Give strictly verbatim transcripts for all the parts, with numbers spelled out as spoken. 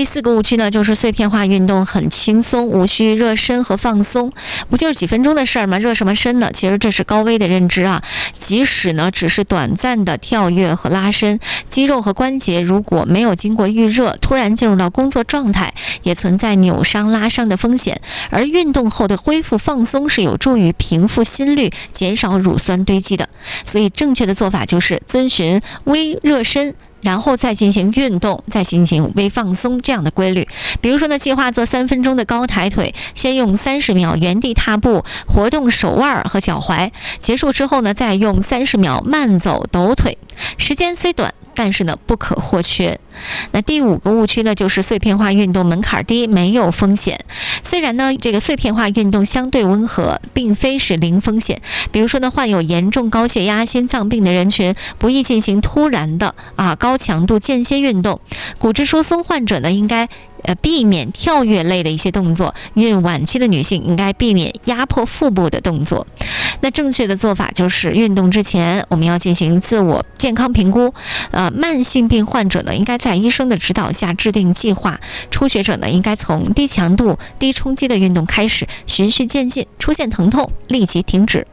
第四个误区呢，就是碎片化运动很轻松，无需热身和放松，不就是几分钟的事儿吗？热什么身呢？其实这是高危的认知啊。即使呢只是短暂的跳跃和拉伸，肌肉和关节如果没有经过预热，突然进入到工作状态，也存在扭伤、拉伤的风险。而运动后的恢复放松是有助于平复心率、减少乳酸堆积的。所以正确的做法就是遵循微热身，然后再进行运动，再进行微放松这样的规律。比如说呢，计划做三分钟的高抬腿，先用三十秒原地踏步活动手腕和脚踝，结束之后呢，再用三十秒慢走抖腿。时间虽短，但是呢不可或缺。那第五个误区呢，就是碎片化运动门槛低，没有风险。虽然呢这个碎片化运动相对温和，并非是零风险。比如说呢，患有严重高血压、心脏病的人群不宜进行突然的啊高强度间歇运动。骨质疏松患者呢，应该呃避免跳跃类的一些动作。孕晚期的女性应该避免压迫腹部的动作。那正确的做法就是运动之前我们要进行自我健康评估。呃，慢性病患者呢，应该在医生的指导下制定计划。初学者呢，应该从低强度、低冲击的运动开始，循序渐进，出现疼痛立即停止。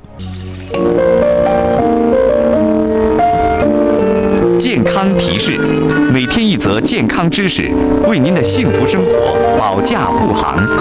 健康提示，每天一则健康知识，为您的幸福生活保驾护航。